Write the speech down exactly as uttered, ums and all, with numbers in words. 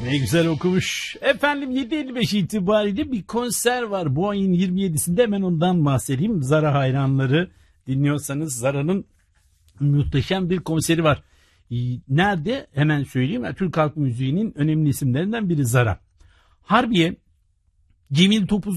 Ne güzel okumuş. Efendim yedi elli beş itibariyle bir konser var. Bu ayın yirmi yedisinde hemen ondan bahsedeyim. Zara hayranları dinliyorsanız Zara'nın muhteşem bir konseri var. Nerede? Hemen söyleyeyim. Türk halk müziğinin önemli isimlerinden biri Zara. Harbiye, Cemil Topuz